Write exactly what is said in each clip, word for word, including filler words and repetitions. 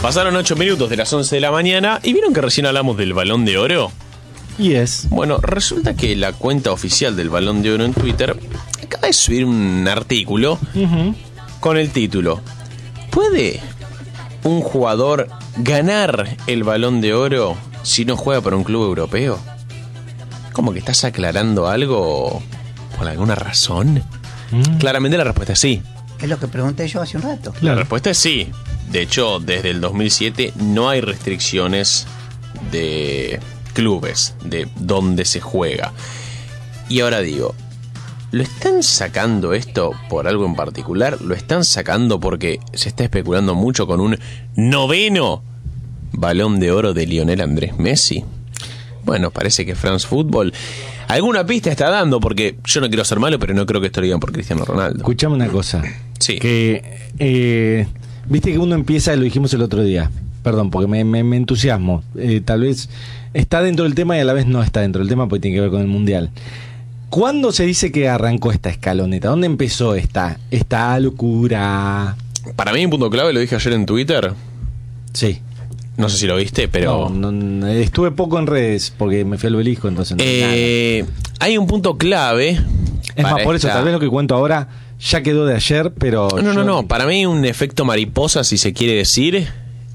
Pasaron ocho minutos de las once de la mañana y ¿vieron que recién hablamos del Balón de Oro? Yes. Bueno, resulta que la cuenta oficial del Balón de Oro en Twitter acaba de subir un artículo uh-huh. con el título: ¿puede un jugador ganar el Balón de Oro si no juega para un club europeo? ¿Cómo que estás aclarando algo por alguna razón? Mm. Claramente la respuesta es sí. Es lo que pregunté yo hace un rato. La respuesta es sí. De hecho, desde el dos mil siete no hay restricciones de clubes, de dónde se juega. Y ahora digo, ¿lo están sacando esto por algo en particular? ¿Lo están sacando porque se está especulando mucho con un noveno Balón de Oro de Lionel Andrés Messi? Bueno, parece que France Football alguna pista está dando, porque yo no quiero ser malo, pero no creo que esto lo digan por Cristiano Ronaldo. Escuchame una cosa. Sí. Que, eh, viste que uno empieza, lo dijimos el otro día, perdón, porque me, me, me entusiasmo. Eh, tal vez está dentro del tema y a la vez no está dentro del tema porque tiene que ver con el Mundial. ¿Cuándo se dice que arrancó esta escaloneta? ¿Dónde empezó esta, esta locura? Para mí un punto clave, lo dije ayer en Twitter. Sí. No sé si lo viste, pero... No, no, estuve poco en redes porque me fui al obelisco, entonces no eh, hay un punto clave. Es más, por esta... eso tal vez lo que cuento ahora ya quedó de ayer, pero... No, no, yo... no, no. Para mí un efecto mariposa, si se quiere decir.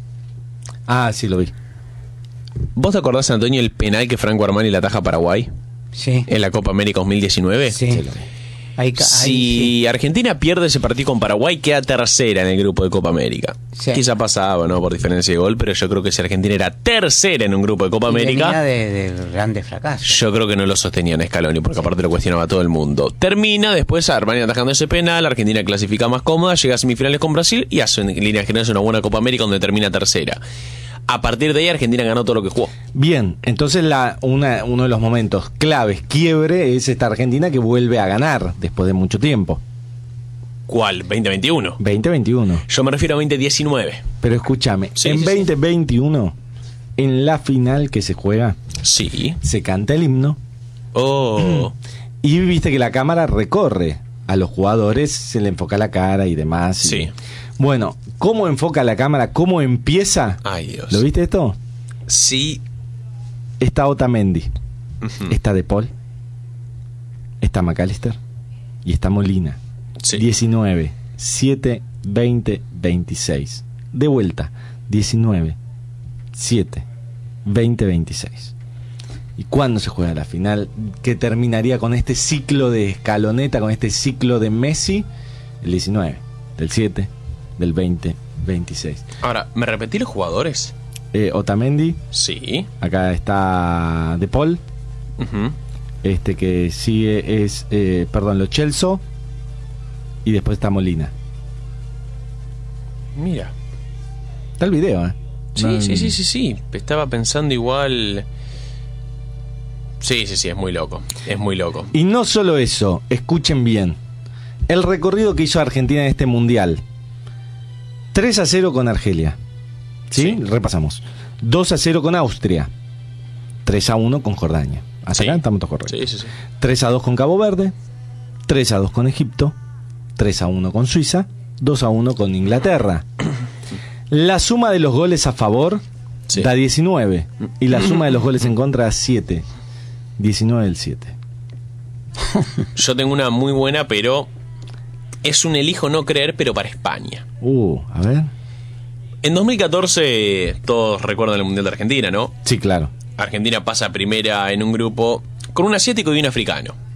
Ah, sí, lo vi. ¿Vos te acordás, Antonio, el penal que Franco Armani le ataja a Paraguay? Sí. En la Copa América dos mil diecinueve. Sí. Sí, lo vi. Ahí, Si ahí, sí. Argentina pierde ese partido con Paraguay, queda tercera en el grupo de Copa América. Sí. Quizá pasaba, ¿no? Por diferencia de gol, pero yo creo que si Argentina era tercera en un grupo de Copa Y América... venía de, de grandes fracasos. Yo creo que no lo sostenían Scaloni, porque aparte lo cuestionaba todo el mundo. Termina después Armani atajando ese penal, Argentina clasifica más cómoda, llega a semifinales con Brasil y hace en líneas generales una buena Copa América donde termina tercera. A partir de ahí Argentina ganó todo lo que jugó. Bien, entonces la, una, uno de los momentos claves, quiebre, es esta Argentina que vuelve a ganar después de mucho tiempo. ¿Cuál? ¿veinte veintiuno? veinte veintiuno. Yo me refiero a veinte diecinueve. Pero escúchame, Sí, en sí, veinte veintiuno, sí. En la final que se juega, Sí. se canta el himno. Oh. Y viste que la cámara recorre a los jugadores, se le enfoca la cara y demás. Y... Sí. Bueno, ¿cómo enfoca la cámara? ¿Cómo empieza? Ay, Dios. ¿Lo viste esto? Sí. Está Otamendi, Uh-huh. está De Paul, está McAllister y está Molina. Sí. diecinueve, siete, veinte, veintiséis. De vuelta, diecinueve, siete, veinte, veintiséis. ¿Y cuándo se juega la final? Que terminaría con este ciclo de escaloneta, con este ciclo de Messi, el diecinueve, del siete, del veinte, veintiséis. Ahora, ¿me repetí los jugadores? Eh, Otamendi, Sí. acá está De Paul, Uh-huh. este que sigue es, eh, perdón, Lo Celso, y después está Molina. Mira. Está el video, ¿eh? Sí, No, sí, sí, sí, sí. Estaba pensando igual... Sí, sí, sí, es muy loco. Es muy loco. Y no solo eso, escuchen bien. El recorrido que hizo Argentina en este mundial. tres a cero con Argelia. ¿Sí? Sí. Repasamos. dos a cero con Austria. tres a uno con Jordania. Hasta Sí. acá estamos todos correctos. Sí, sí, sí. tres a dos con Cabo Verde. tres a dos con Egipto. tres a uno con Suiza. dos a uno con Inglaterra. La suma de los goles a favor Sí. da diecinueve. Y la suma de los goles en contra da siete. diecinueve del siete. Yo tengo una muy buena, pero es un elijo no creer, pero para España. Uh, a ver. En dos mil catorce, todos recuerdan el Mundial de Argentina, ¿no? Sí, claro. Argentina pasa primera en un grupo con un asiático y un africano.